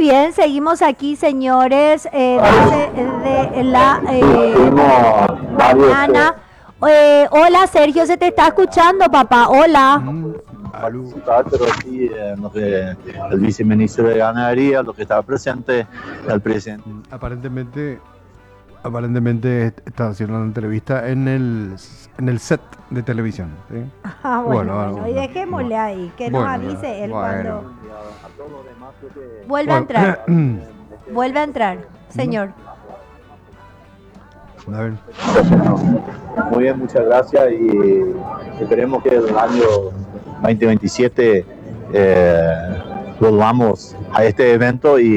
bien, seguimos aquí, señores, de la Tuvimos varios mañana. Hola, Sergio, se te está escuchando, papá. Hola. participar, pero sí, no sé, el viceministro de Ganadería, lo que estaba presente, el presidente. Aparentemente está haciendo una entrevista en el set de televisión, ¿sí? Bueno, y dejémosle ahí, que nos avise él cuando A todos los demás creo que vuelva a entrar. Vuelve a entrar, señor. A ver. muy bien, muchas gracias y esperemos que el año 2027 volvamos a este evento y